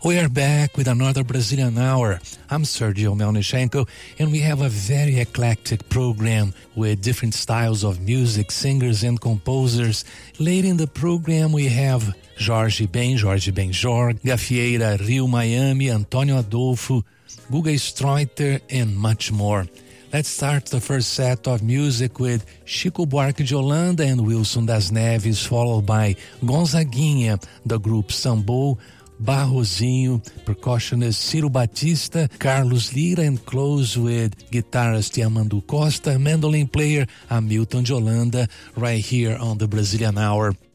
We are back with another Brazilian Hour. I'm Sergio Melnichenko, and we have a very eclectic program with different styles of music, singers and composers. Later in the program, we have Jorge Benjor, Gafieira, Rio Miami, Antônio Adolfo, Guga Streuter, and much more. Let's start the first set of music with Chico Buarque de Holanda and Wilson das Neves, followed by Gonzaguinha, the group Sambô, Barrozinho, percussionist Ciro Batista, Carlos Lira, and close with guitarist Yamandu Costa, mandolin player Hamilton de Holanda, right here on the Brazilian Hour.